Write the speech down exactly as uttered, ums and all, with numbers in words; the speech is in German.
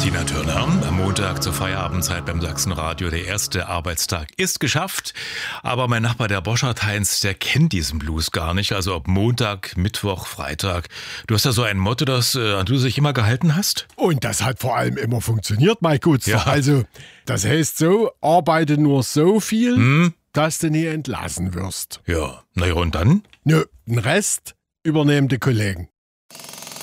Tina Turner. Am Montag zur Feierabendzeit beim Sachsenradio. Der erste Arbeitstag ist geschafft. Aber mein Nachbar, der Boschert Heinz, der kennt diesen Blues gar nicht. Also ob Montag, Mittwoch, Freitag. Du hast ja so ein Motto, das äh, an du dich immer gehalten hast? Und das hat vor allem immer funktioniert, mein Gutzler. Ja. Also, das heißt so, arbeite nur so viel, Hm? dass du nie entlassen wirst. Ja. Na ja, und dann? Nö, den Rest übernehmen die Kollegen.